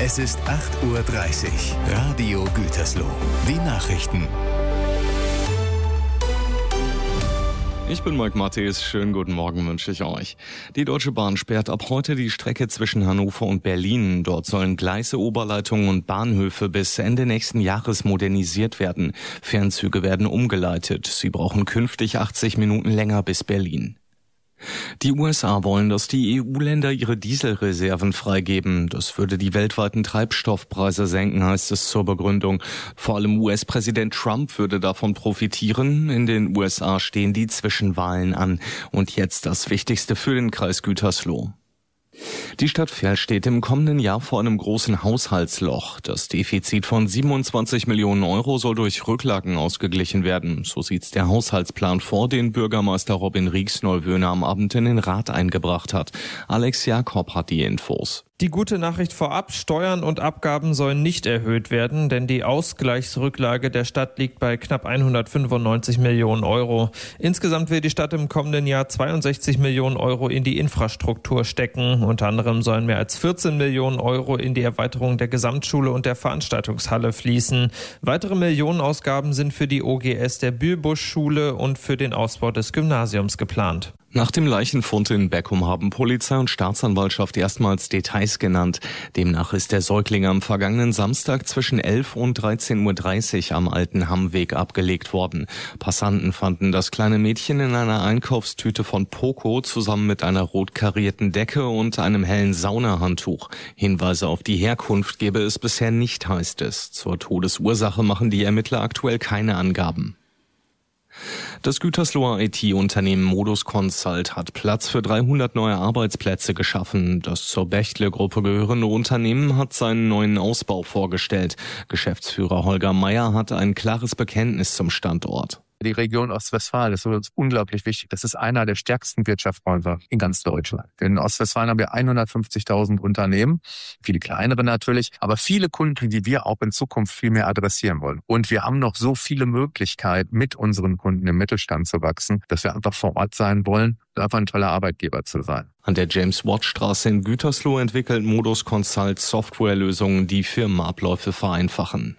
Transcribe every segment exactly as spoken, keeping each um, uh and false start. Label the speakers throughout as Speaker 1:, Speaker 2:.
Speaker 1: Es ist acht Uhr dreißig. Radio Gütersloh. Die Nachrichten.
Speaker 2: Ich bin Mike Matthes. Schönen guten Morgen wünsche ich euch. Die Deutsche Bahn sperrt ab heute die Strecke zwischen Hannover und Berlin. Dort sollen Gleise, Oberleitungen und Bahnhöfe bis Ende nächsten Jahres modernisiert werden. Fernzüge werden umgeleitet. Sie brauchen künftig achtzig Minuten länger bis Berlin. Die U S A wollen, dass die E U-Länder ihre Dieselreserven freigeben. Das würde die weltweiten Treibstoffpreise senken, heißt es zur Begründung. Vor allem U S-Präsident Trump würde davon profitieren. In den U S A stehen die Zwischenwahlen an. Und jetzt das Wichtigste für den Kreis Gütersloh. Die Stadt Verl steht im kommenden Jahr vor einem großen Haushaltsloch. Das Defizit von siebenundzwanzig Millionen Euro soll durch Rücklagen ausgeglichen werden. So sieht's der Haushaltsplan vor, den Bürgermeister Robin Rieksnolwöhne am Abend in den Rat eingebracht hat. Alex Jakob hat die Infos.
Speaker 3: Die gute Nachricht vorab, Steuern und Abgaben sollen nicht erhöht werden, denn die Ausgleichsrücklage der Stadt liegt bei knapp hundertfünfundneunzig Millionen Euro. Insgesamt will die Stadt im kommenden Jahr zweiundsechzig Millionen Euro in die Infrastruktur stecken. Unter anderem sollen mehr als vierzehn Millionen Euro in die Erweiterung der Gesamtschule und der Veranstaltungshalle fließen. Weitere Millionenausgaben sind für die O G S der Bühlbusch-Schule und für den Ausbau des Gymnasiums geplant.
Speaker 2: Nach dem Leichenfund in Beckum haben Polizei und Staatsanwaltschaft erstmals Details genannt. Demnach ist der Säugling am vergangenen Samstag zwischen elf und dreizehn Uhr dreißig am Alten Hammweg abgelegt worden. Passanten fanden das kleine Mädchen in einer Einkaufstüte von Poco zusammen mit einer rot karierten Decke und einem hellen Saunahandtuch. Hinweise auf die Herkunft gebe es bisher nicht, heißt es. Zur Todesursache machen die Ermittler aktuell keine Angaben. Das Gütersloher I T-Unternehmen Modus Consult hat Platz für dreihundert neue Arbeitsplätze geschaffen. Das zur Bechtle-Gruppe gehörende Unternehmen hat seinen neuen Ausbau vorgestellt. Geschäftsführer Holger Meyer hat ein klares Bekenntnis zum Standort.
Speaker 4: Die Region Ostwestfalen ist für uns unglaublich wichtig. Das ist einer der stärksten Wirtschaftshäuser in ganz Deutschland. In Ostwestfalen haben wir hundertfünfzigtausend Unternehmen, viele kleinere natürlich, aber viele Kunden, die wir auch in Zukunft viel mehr adressieren wollen. Und wir haben noch so viele Möglichkeiten, mit unseren Kunden im Mittelstand zu wachsen, dass wir einfach vor Ort sein wollen, einfach ein toller Arbeitgeber zu sein.
Speaker 2: An der James-Watt-Straße in Gütersloh entwickelt Modus Consult Softwarelösungen, die Firmenabläufe vereinfachen.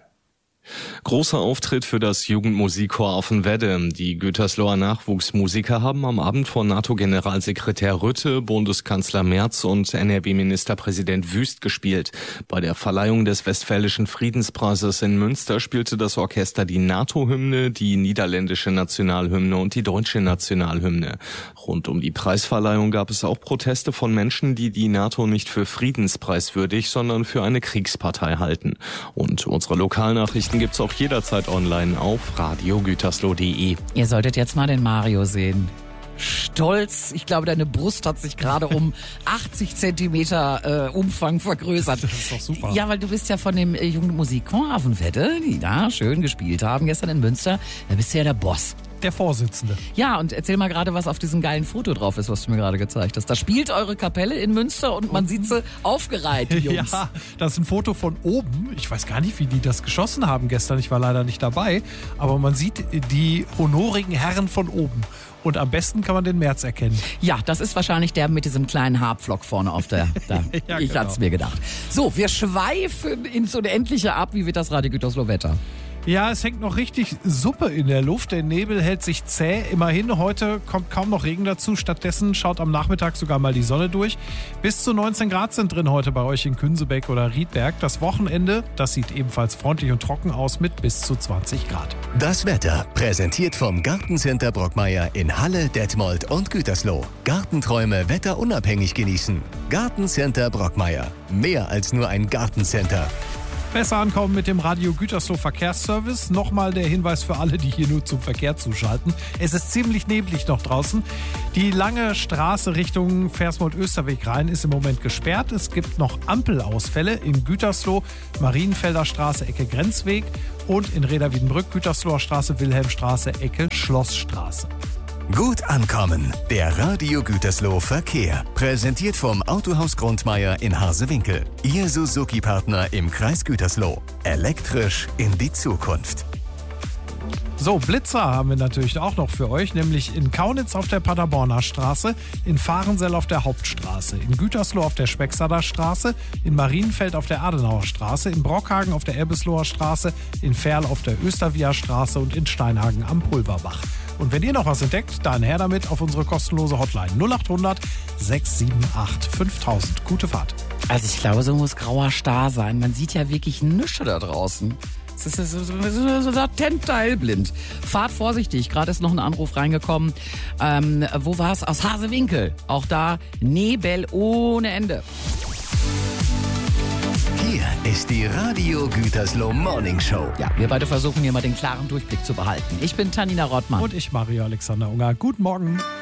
Speaker 2: Großer Auftritt für das Jugendmusikchor Affenwedde. Die Gütersloher Nachwuchsmusiker haben am Abend vor NATO-Generalsekretär Rutte, Bundeskanzler Merz und N R W-Ministerpräsident Wüst gespielt. Bei der Verleihung des Westfälischen Friedenspreises in Münster spielte das Orchester die NATO-Hymne, die niederländische Nationalhymne und die deutsche Nationalhymne. Rund um die Preisverleihung gab es auch Proteste von Menschen, die die NATO nicht für friedenspreiswürdig, sondern für eine Kriegspartei halten. Und unsere Lokalnachrichten gibt's auch jederzeit online auf radio gütersloh punkt de.
Speaker 5: Ihr solltet jetzt mal den Mario sehen. Stolz. Ich glaube, deine Brust hat sich gerade um achtzig Zentimeter äh, Umfang vergrößert.
Speaker 6: Das ist doch super.
Speaker 5: Ja, weil du bist ja von dem äh, Jugendmusikchor Affenwedde, die da schön gespielt haben gestern in Münster. Da bist du ja der Boss.
Speaker 6: Der Vorsitzende.
Speaker 5: Ja, und erzähl mal gerade, was auf diesem geilen Foto drauf ist, was du mir gerade gezeigt hast. Da spielt eure Kapelle in Münster und man sieht sie aufgereiht, die Jungs.
Speaker 6: Ja, das ist ein Foto von oben. Ich weiß gar nicht, wie die das geschossen haben gestern. Ich war leider nicht dabei. Aber man sieht die honorigen Herren von oben. Und am besten kann man den Merz erkennen.
Speaker 5: Ja, das ist wahrscheinlich der mit diesem kleinen Haarpflock vorne auf der... Da.
Speaker 6: Ja,
Speaker 5: ich
Speaker 6: genau.
Speaker 5: hatte es mir gedacht. So, wir schweifen ins Unendliche ab. Wie wird das Radio Gütersloh Wetter?
Speaker 6: Ja, es hängt noch richtig Suppe in der Luft. Der Nebel hält sich zäh. Immerhin, heute kommt kaum noch Regen dazu. Stattdessen schaut am Nachmittag sogar mal die Sonne durch. Bis zu neunzehn Grad sind drin heute bei euch in Künsebeck oder Riedberg. Das Wochenende, das sieht ebenfalls freundlich und trocken aus mit bis zu zwanzig Grad.
Speaker 1: Das Wetter präsentiert vom Gartencenter Brockmeier in Halle, Detmold und Gütersloh. Gartenträume wetterunabhängig genießen. Gartencenter Brockmeier. Mehr als nur ein Gartencenter.
Speaker 6: Besser ankommen mit dem Radio Gütersloh Verkehrsservice. Nochmal der Hinweis für alle, die hier nur zum Verkehr zuschalten. Es ist ziemlich neblig noch draußen. Die lange Straße Richtung Versmold-Österweg rein ist im Moment gesperrt. Es gibt noch Ampelausfälle in Gütersloh, Marienfelder Straße, Ecke Grenzweg und in Reda-Wiedenbrück, Gütersloher Straße, Wilhelmstraße, Ecke Schlossstraße.
Speaker 1: Gut ankommen. Der Radio Gütersloh Verkehr. Präsentiert vom Autohaus Grundmeier in Harsewinkel. Ihr Suzuki-Partner im Kreis Gütersloh. Elektrisch in die Zukunft.
Speaker 6: So, Blitzer haben wir natürlich auch noch für euch, nämlich in Kaunitz auf der Paderborner Straße, in Fahrensell auf der Hauptstraße, in Gütersloh auf der Spexader Straße, in Marienfeld auf der Adenauer Straße, in Brockhagen auf der Erbisloher Straße, in Ferl auf der Östervia Straße und in Steinhagen am Pulverbach. Und wenn ihr noch was entdeckt, dann her damit auf unsere kostenlose Hotline null acht hundert sechs sieben acht fünftausend. Gute Fahrt.
Speaker 5: Also ich glaube, so muss grauer Star sein. Man sieht ja wirklich nichts da draußen. Es ist so, so, so, so latent teilblind. Fahrt vorsichtig. Gerade ist noch ein Anruf reingekommen. Ähm, wo war es? Aus Hasewinkel. Auch da Nebel ohne Ende.
Speaker 1: Hier ist die Radio Gütersloh Morning Show.
Speaker 5: Ja, wir beide versuchen hier mal den klaren Durchblick zu behalten. Ich bin Tanina Rottmann.
Speaker 6: Und ich, Mario Alexander Unger. Guten Morgen.